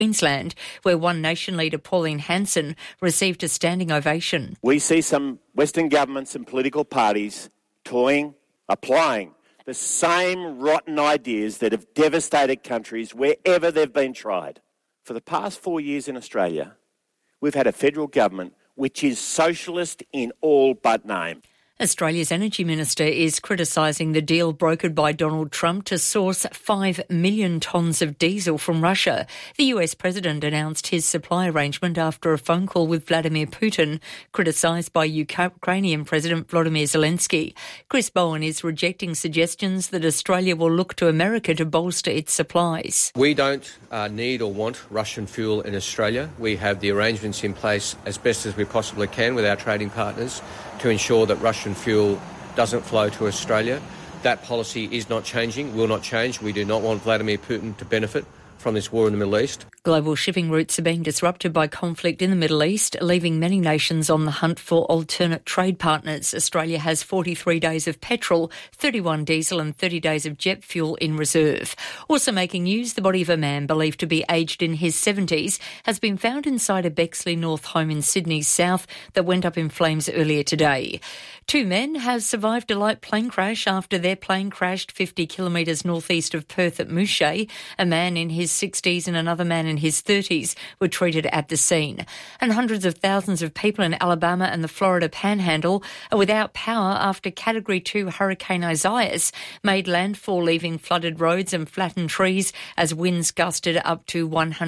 Queensland, where One Nation leader Pauline Hanson received a standing ovation. We see some Western governments and political parties applying the same rotten ideas that have devastated countries wherever they've been tried. For the past 4 years in Australia, we've had a federal government which is socialist in all but name. Australia's Energy Minister is criticising the deal brokered by Donald Trump to source 5 million tonnes of diesel from Russia. The US President announced his supply arrangement after a phone call with Vladimir Putin, criticised by Ukrainian President Volodymyr Zelensky. Chris Bowen is rejecting suggestions that Australia will look to America to bolster its supplies. We don't need or want Russian fuel in Australia. We have the arrangements in place as best as we possibly can with our trading partners to ensure that Russian fuel doesn't flow to Australia. That policy is not changing, will not change. We do not want Vladimir Putin to benefit from this war in the Middle East. Global shipping routes are being disrupted by conflict in the Middle East, leaving many nations on the hunt for alternate trade partners. Australia has 43 days of petrol, 31 diesel and 30 days of jet fuel in reserve. Also making news, the body of a man believed to be aged in his 70s has been found inside a Bexley North home in Sydney's south that went up in flames earlier today. 2 men have survived a light plane crash after their plane crashed 50 kilometres northeast of Perth at Mouchet. A man in his 60s and another man in his 30s were treated at the scene. And hundreds of thousands of people in Alabama and the Florida Panhandle are without power after Category 2 Hurricane Isaias made landfall, leaving flooded roads and flattened trees as winds gusted up to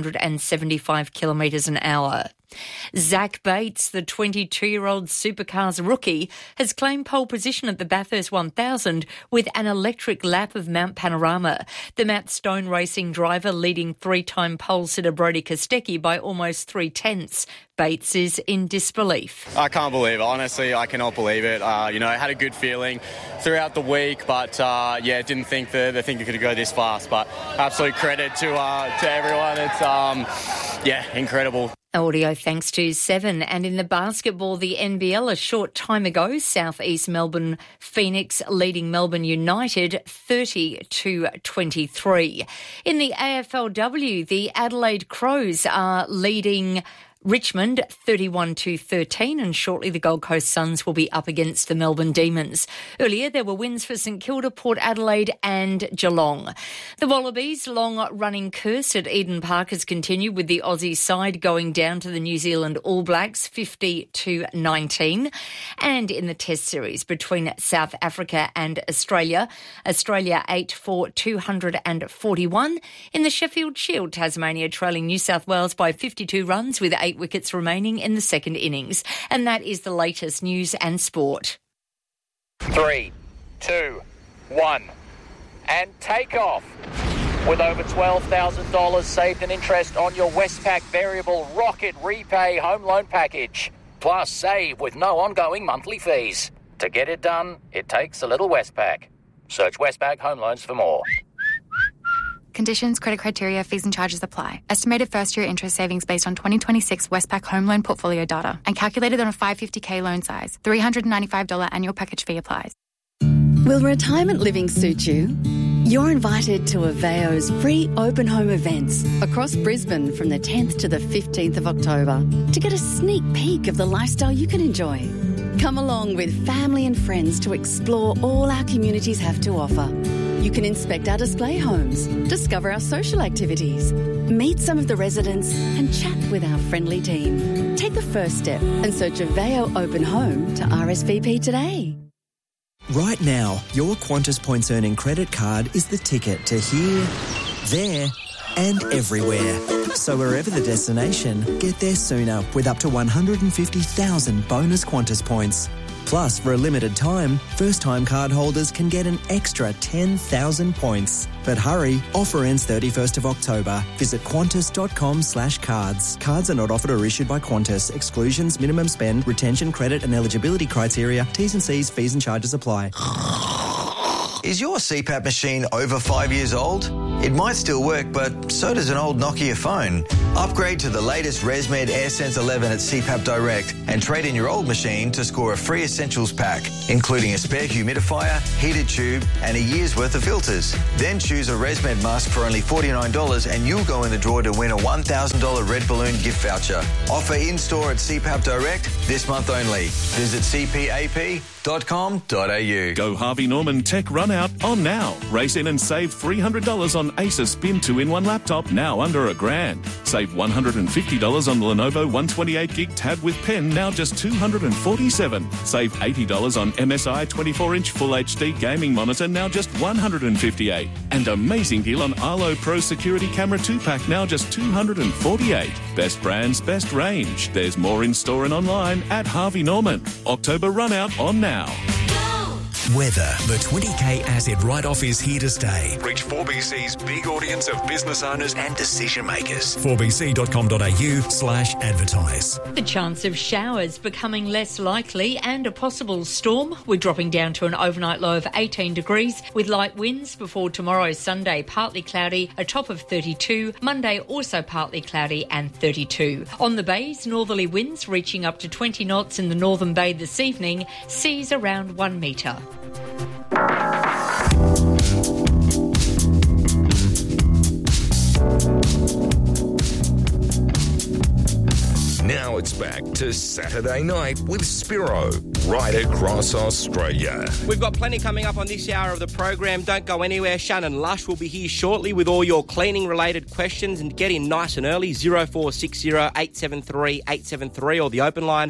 175 kilometres an hour. Zach Bates, the 22-year-old supercars rookie, has claimed pole position at the Bathurst 1000 with an electric lap of Mount Panorama. The Matt Stone Racing driver leading 3-time pole sitter Brodie Kostecki by almost 3/10. Bates is in disbelief. I can't believe it. Honestly, I cannot believe it. I had a good feeling throughout the week, but didn't think the thing could go this fast. But absolute credit to everyone. It's incredible. Audio thanks to Seven. And in the basketball, the NBL, a short time ago, South East Melbourne Phoenix leading Melbourne United 30-23. In the AFLW, the Adelaide Crows are leading Richmond 31-13, and shortly the Gold Coast Suns will be up against the Melbourne Demons. Earlier there were wins for St Kilda, Port Adelaide and Geelong. The Wallabies' long-running curse at Eden Park has continued, with the Aussie side going down to the New Zealand All Blacks 50-19. And in the Test series between South Africa and Australia 8 for 241. In the Sheffield Shield, Tasmania trailing New South Wales by 52 runs with 8 wickets remaining in the second innings. And that is the latest news and sport. 3, 2, 1, and take off. With over $12,000 saved in interest on your Westpac Variable Rocket Repay Home Loan Package. Plus, save with no ongoing monthly fees. To get it done, it takes a little Westpac. Search Westpac Home Loans for more. Conditions, credit criteria, fees and charges apply. Estimated first-year interest savings based on 2026 Westpac home loan portfolio data and calculated on a 550K loan size. $395 annual package fee applies. Will retirement living suit you? You're invited to Aveo's free open home events across Brisbane from the 10th to the 15th of October to get a sneak peek of the lifestyle you can enjoy. Come along with family and friends to explore all our communities have to offer. You can inspect our display homes, discover our social activities, meet some of the residents and chat with our friendly team. Take the first step and search Aveo Open Home to RSVP today. Right now, your Qantas Points Earning credit card is the ticket to here, there and everywhere. So wherever the destination, get there sooner with up to 150,000 bonus Qantas points. Plus, for a limited time, first-time card holders can get an extra 10,000 points. But hurry, offer ends 31st of October. Visit qantas.com/cards. Cards are not offered or issued by Qantas. Exclusions, minimum spend, retention, credit and eligibility criteria, T's and C's, fees and charges apply. Is your CPAP machine over 5 years old? It might still work, but so does an old Nokia phone. Upgrade to the latest ResMed AirSense 11 at CPAP Direct and trade in your old machine to score a free essentials pack, including a spare humidifier, heated tube and a year's worth of filters. Then choose a ResMed mask for only $49 and you'll go in the draw to win a $1,000 Red Balloon gift voucher. Offer in-store at CPAP Direct this month only. Visit cpap.com.au. Go Harvey Norman Tech Run Out on now. Race in and save $300 on Acer Spin 2-in-1 laptop, now under $1,000. Save $150 on Lenovo 128GB tab with pen, now just $247. Save $80 on MSI 24-inch Full HD gaming monitor, now just $158. And amazing deal on Arlo Pro Security Camera 2-pack, now just $248. Best brands, best range. There's more in store and online at Harvey Norman. October Run Out on now. Weather. The 20k asset write-off is here to stay. Reach 4BC's big audience of business owners and decision makers. 4bc.com.au/advertise. The chance of showers becoming less likely and a possible storm. We're dropping down to an overnight low of 18 degrees with light winds before tomorrow, Sunday, partly cloudy, a top of 32. Monday, also partly cloudy and 32. On the bays, northerly winds reaching up to 20 knots in the Northern Bay this evening, seas around 1 metre. Now it's back to Saturday Night with Spiro, right across Australia. We've got plenty coming up on this hour of the program. Don't go anywhere. Shannon Lush will be here shortly with all your cleaning-related questions, and get in nice and early, 0460 873 873 or the open line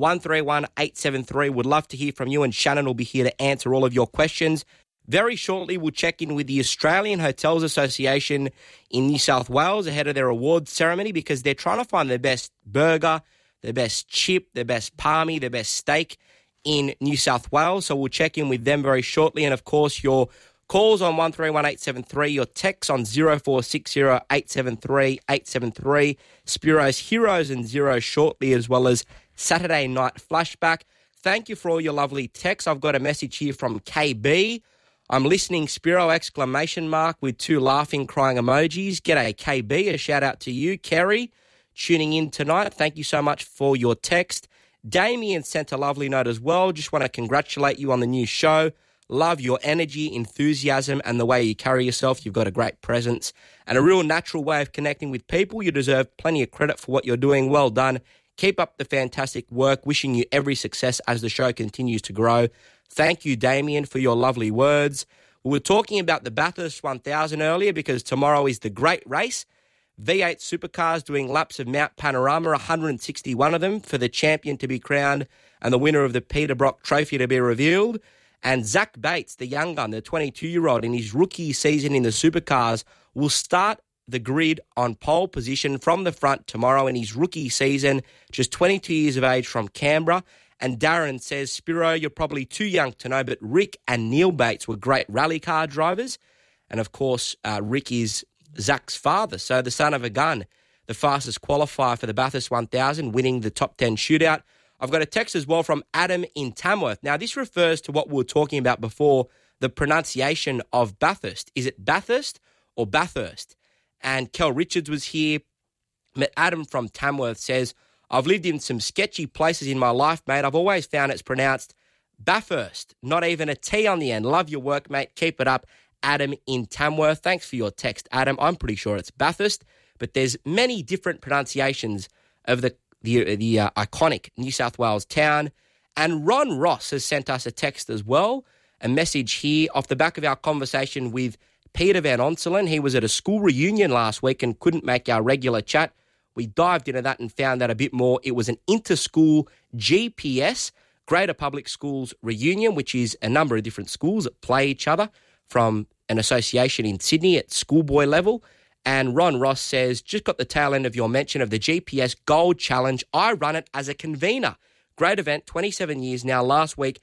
131 873. Would love to hear from you, and Shannon will be here to answer all of your questions. Very shortly, we'll check in with the Australian Hotels Association in New South Wales ahead of their awards ceremony, because they're trying to find their best burger, their best chip, their best palmy, their best steak in New South Wales. So we'll check in with them very shortly. And, of course, your calls on 131 873, your texts on 0460 873 873, Spiro's Heroes and Zeros shortly, as well as Saturday Night Flashback. Thank you for all your lovely texts. I've got a message here from KB. I'm listening, Spiro, ! with 2 laughing, crying emojis. G'day, KB. A shout out to you. Kerry, tuning in tonight. Thank you so much for your text. Damien sent a lovely note as well. Just want to congratulate you on the new show. Love your energy, enthusiasm, and the way you carry yourself. You've got a great presence and a real natural way of connecting with people. You deserve plenty of credit for what you're doing. Well done. Keep up the fantastic work. Wishing you every success as the show continues to grow. Thank you, Damien, for your lovely words. We were talking about the Bathurst 1000 earlier because tomorrow is the great race. V8 supercars doing laps of Mount Panorama, 161 of them, for the champion to be crowned and the winner of the Peter Brock Trophy to be revealed. And Zach Bates, the young gun, the 22-year-old, in his rookie season in the supercars, will start the grid on pole position from the front tomorrow in his rookie season, just 22 years of age from Canberra. And Darren says, Spiro, you're probably too young to know, but Rick and Neil Bates were great rally car drivers. And, of course, Rick is Zach's father, so the son of a gun, the fastest qualifier for the Bathurst 1000, winning the top 10 shootout. I've got a text as well from Adam in Tamworth. Now, this refers to what we were talking about before, the pronunciation of Bathurst. Is it Bathurst or Bathurst? And Kel Richards was here. But Adam from Tamworth says, I've lived in some sketchy places in my life, mate. I've always found it's pronounced Bathurst, not even a T on the end. Love your work, mate. Keep it up. Adam in Tamworth. Thanks for your text, Adam. I'm pretty sure it's Bathurst, but there's many different pronunciations of the iconic New South Wales town. And Ron Ross has sent us a text as well, a message here off the back of our conversation with Peter Van Onselen. He was at a school reunion last week and couldn't make our regular chat. We dived into that and found out a bit more. It was an inter-school GPS, Greater Public Schools reunion, which is a number of different schools that play each other from an association in Sydney at schoolboy level. And Ron Ross says, just got the tail end of your mention of the GPS Gold Challenge. I run it as a convener. Great event, 27 years now. Last week,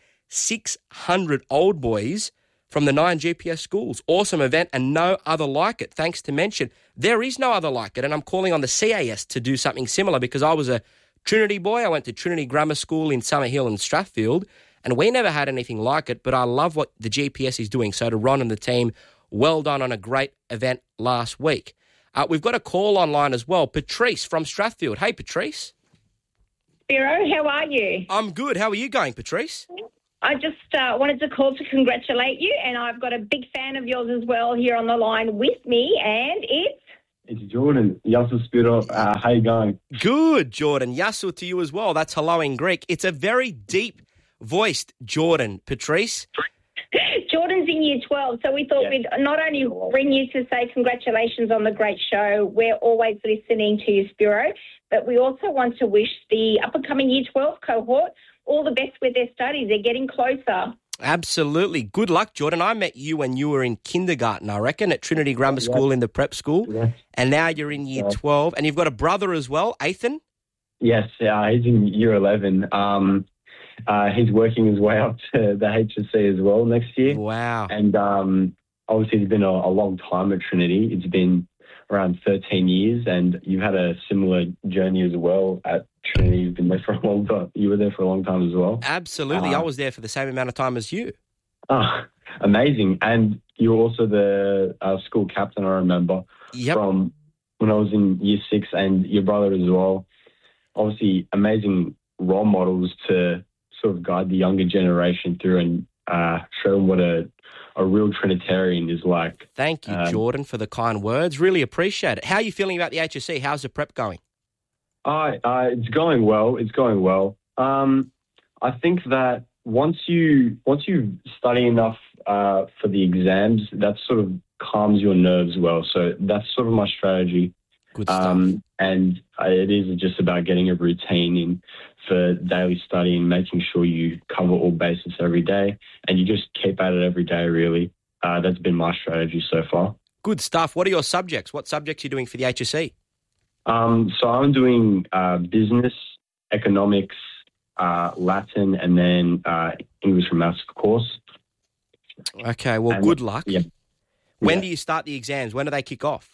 600 old boys from the 9 GPS schools. Awesome event and no other like it. Thanks to mention, there is no other like it. And I'm calling on the CAS to do something similar because I was a Trinity boy. I went to Trinity Grammar School in Summerhill and Strathfield, and we never had anything like it. But I love what the GPS is doing. So to Ron and the team, Well done on a great event last week. We've got a call online as well. Patrice from Strathfield. Hey, Patrice. Spiro, how are you? I'm good. How are you going, Patrice? I just wanted to call to congratulate you, and I've got a big fan of yours as well here on the line with me, and It's Jordan. Yasu Spiro. How you going? Good, Jordan. Yasu to you as well. That's hello in Greek. It's a very deep-voiced Jordan, Patrice. Jordan's in Year 12, so we thought we'd not only ring you to say congratulations on the great show, we're always listening to you, Spiro, but we also want to wish the up-and-coming Year 12 cohort all the best with their studies. They're getting closer. Absolutely. Good luck, Jordan. I met you when you were in kindergarten, I reckon, at Trinity Grammar School in the prep school, and now you're in Year 12, and you've got a brother as well, Ethan? Yes, he's in Year 11. He's working his way up to the HSC as well next year. Wow. And obviously it's been a long time at Trinity. It's been around 13 years, and you've had a similar journey as well at Trinity. You've been there for a long time. You were there for a long time as well. Absolutely. I was there for the same amount of time as you. Amazing. And you were also the school captain, I remember, from when I was in Year 6, and your brother as well. Obviously, amazing role models to sort of guide the younger generation through and show them what a real Trinitarian is like. Thank you, Jordan, for the kind words. Really appreciate it. How are you feeling about the HSC? How's the prep going? It's going well. It's going well. I think that once you study enough for the exams, that sort of calms your nerves well. So that's sort of my strategy. Good stuff. And it is just about getting a routine in for daily study and making sure you cover all bases every day, and you just keep at it every day, really. That's been my strategy so far. Good stuff. What are your subjects? What subjects are you doing for the HSC? So I'm doing business, economics, Latin, and then English and Maths, of course. Okay, well, good luck. Yeah. When do you start the exams? When do they kick off?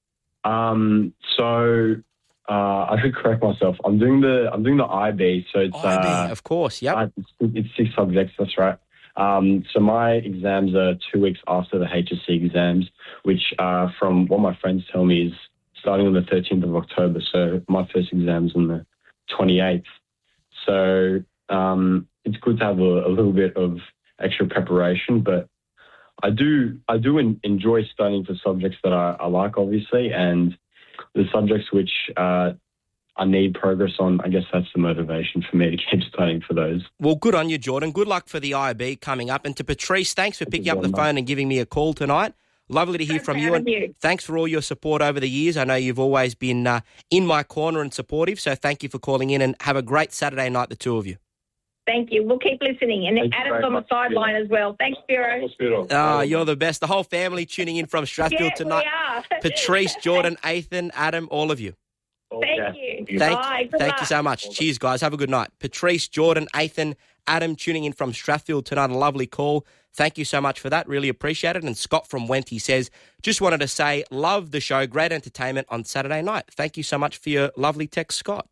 So I should correct myself. I'm doing the IB. So it's IB, of course. Yep. It's 6 subjects. That's right. So my exams are 2 weeks after the HSC exams, which from what my friends tell me is starting on the 13th of October. So my first exam's on the 28th. So it's good to have a little bit of extra preparation, but I do enjoy studying for subjects that I like, obviously, and the subjects which I need progress on, I guess that's the motivation for me to keep studying for those. Well, good on you, Jordan. Good luck for the IB coming up. And to Patrice, thanks for picking up the phone and giving me a call tonight. Lovely to hear from you. And thanks for all your support over the years. I know you've always been in my corner and supportive, so thank you for calling in, and have a great Saturday night, the two of you. Thank you. We'll keep listening. And Adam's on the sideline as well. Thanks, Spiro. You're the best. The whole family tuning in from Strathfield tonight. We are. Patrice, Jordan, Ethan, Adam, all of you. Thank you. Thank you so much. Cheers, guys. Have a good night. Patrice, Jordan, Ethan, Adam tuning in from Strathfield tonight. A lovely call. Thank you so much for that. Really appreciate it. And Scott from Wenty says, just wanted to say, love the show. Great entertainment on Saturday night. Thank you so much for your lovely text, Scott.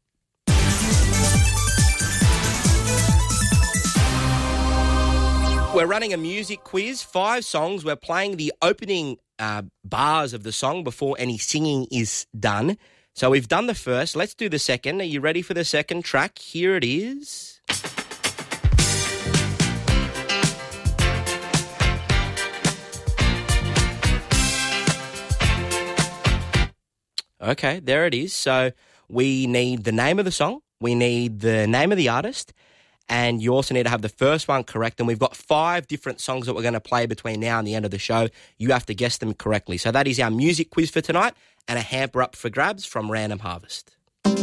We're running a music quiz, 5 songs. We're playing the opening bars of the song before any singing is done. So we've done the first. Let's do the second. Are you ready for the second track? Here it is. Okay, there it is. So we need the name of the song. We need the name of the artist. And you also need to have the first one correct. And we've got 5 different songs that we're going to play between now and the end of the show. You have to guess them correctly. So that is our music quiz for tonight, and a hamper up for grabs from Random Harvest.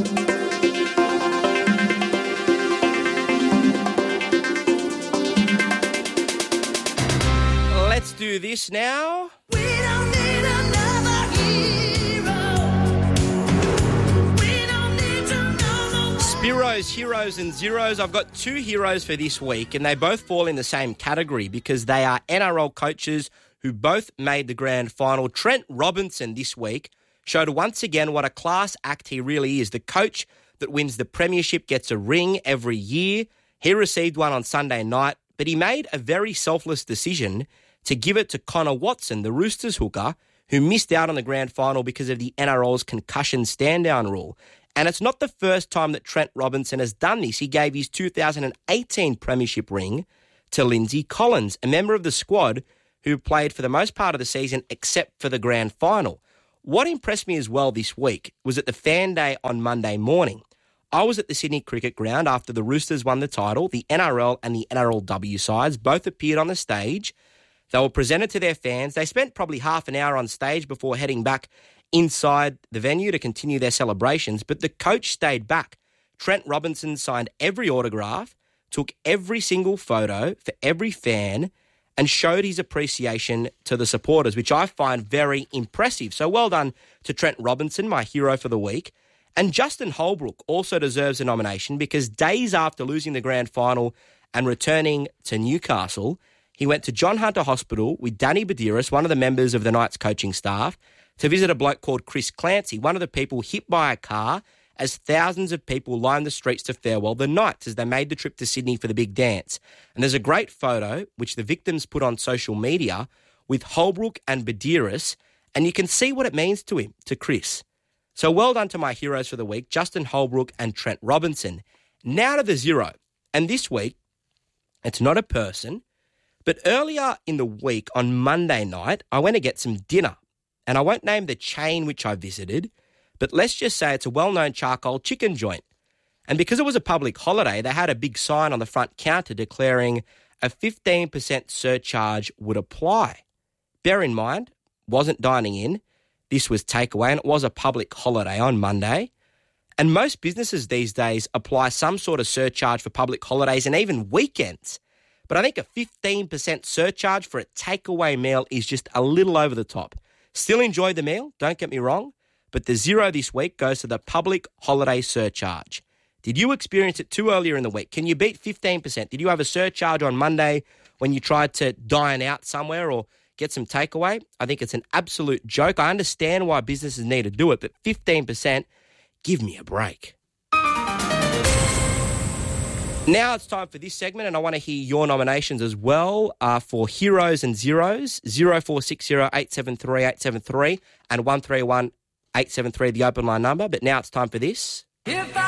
Let's do this now. We don't need another hero. We don't need to know no more. Spiros, heroes and zeros. I've got 2 heroes for this week, and they both fall in the same category because they are NRL coaches who both made the grand final. Trent Robinson this week showed once again what a class act he really is. The coach that wins the premiership gets a ring every year. He received one on Sunday night, but he made a very selfless decision to give it to Connor Watson, the Roosters hooker, who missed out on the grand final because of the NRL's concussion stand-down rule. And it's not the first time that Trent Robinson has done this. He gave his 2018 premiership ring to Lindsay Collins, a member of the squad who played for the most part of the season except for the grand final. What impressed me as well this week was at the Fan Day on Monday morning. I was at the Sydney Cricket Ground after the Roosters won the title. The NRL and the NRLW sides both appeared on the stage. They were presented to their fans. They spent probably half an hour on stage before heading back inside the venue to continue their celebrations, but the coach stayed back. Trent Robinson signed every autograph, took every single photo for every fan, and showed his appreciation to the supporters, which I find very impressive. So well done to Trent Robinson, my hero for the week. And Justin Holbrook also deserves a nomination because days after losing the grand final and returning to Newcastle, he went to John Hunter Hospital with Danny Badiris, one of the members of the Knights coaching staff, to visit a bloke called Chris Clancy, one of the people hit by a car as thousands of people lined the streets to farewell the Knights as they made the trip to Sydney for the big dance. And there's a great photo, which the victims put on social media, with Holbrook and Badiris, and you can see what it means to him, to Chris. So well done to my heroes for the week, Justin Holbrook and Trent Robinson. Now to the zero. And this week, it's not a person, but earlier in the week on Monday night, I went to get some dinner. And I won't name the chain which I visited, but let's just say it's a well-known charcoal chicken joint. And because it was a public holiday, they had a big sign on the front counter declaring a 15% surcharge would apply. Bear in mind, wasn't dining in. This was takeaway, and it was a public holiday on Monday. And most businesses these days apply some sort of surcharge for public holidays and even weekends. But I think a 15% surcharge for a takeaway meal is just a little over the top. Still enjoy the meal, don't get me wrong, but the zero this week goes to the public holiday surcharge. Did you experience it too earlier in the week? Can you beat 15%? Did you have a surcharge on Monday when you tried to dine out somewhere or get some takeaway? I think it's an absolute joke. I understand why businesses need to do it, but 15%, give me a break. Now it's time for this segment, and I want to hear your nominations as well for Heroes and Zeros, 0460 873 873 and 131 873, the open line number. But now it's time for this.